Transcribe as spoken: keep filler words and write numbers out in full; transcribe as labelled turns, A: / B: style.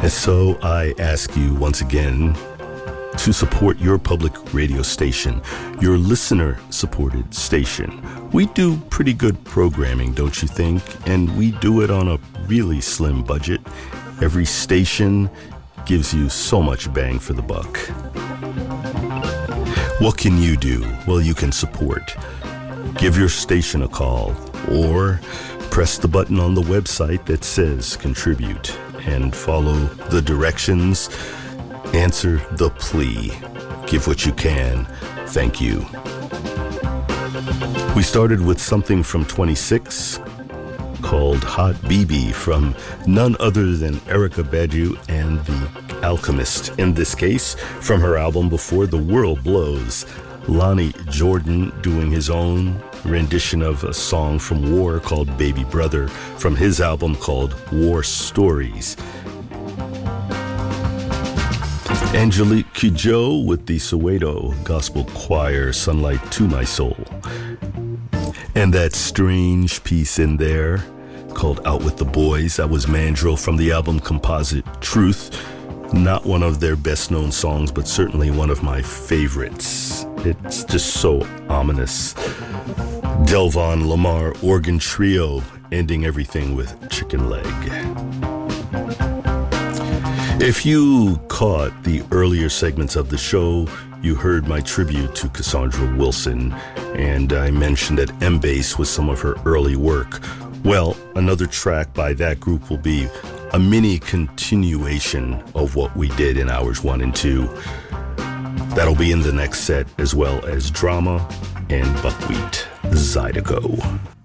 A: And so I ask you once again to support your public radio station, your listener-supported station. We do pretty good programming, don't you think? And we do it on a really slim budget. Every station gives you so much bang for the buck. What can you do? Well, you can support. Give your station a call or press the button on the website that says contribute and follow the directions. Answer the plea. Give what you can. Thank you. We started with something from twenty-six called Hot B B from none other than Erykah Badu and the Alchemist. In this case, from her album Before the World Blows, Lonnie Jordan doing his own rendition of a song from War called Baby Brother from his album called War Stories. Angelique Kidjo with the Soweto Gospel Choir, Sunlight to My Soul. And that strange piece in there called Out with the Boys, that was Mandrill from the album Composite Truth. Not one of their best known songs, but certainly one of my favorites. It's just so ominous. Delvon Lamar Organ Trio ending everything with Chicken Leg. If you caught the earlier segments of the show, you heard my tribute to Cassandra Wilson, and I mentioned that M-Bass was some of her early work. Well, another track by that group will be a mini continuation of what we did in hours one and two. That'll be in the next set, as well as Drama and Buckwheat Zydeco.